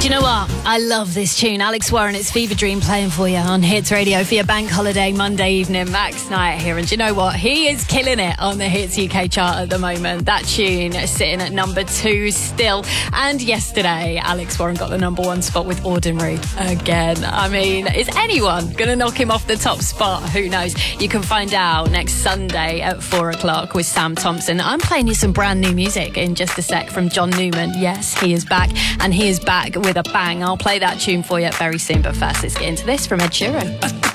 Do you know what? I love this tune. Alex Warren, it's Fever Dream playing for you on Hits Radio for your bank holiday Monday evening. Max Knight here. And do you know what? He is killing it on the Hits UK chart at the moment. That tune is sitting at number 2 still. And yesterday, Alex Warren got the number 1 spot with Ordinary again. I mean, is anyone going to knock him off the top spot? Who knows? You can find out next Sunday at 4 o'clock with Sam Thompson. I'm playing you some brand new music in just a sec from John Newman. Yes, he is back, and he is back with a bang. I'll play that tune for you very soon, but first let's get into this from Ed Sheeran.